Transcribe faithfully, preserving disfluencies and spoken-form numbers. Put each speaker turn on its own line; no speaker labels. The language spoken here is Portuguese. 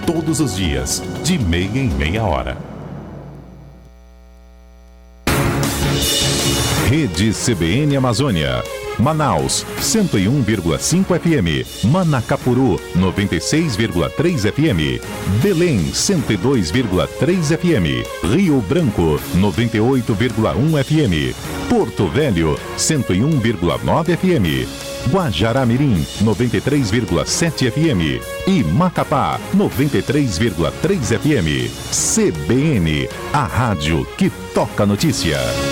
todos os dias, de meia em meia hora. Rede C B N Amazônia. Manaus, cento e um vírgula cinco F M. Manacapuru, noventa e seis vírgula três F M. Belém, cento e dois vírgula três F M. Rio Branco, noventa e oito vírgula um F M. Porto Velho, cento e um vírgula nove F M. Guajará-Mirim, noventa e três vírgula sete F M. E Macapá, noventa e três vírgula três F M. C B N, a rádio que toca notícia.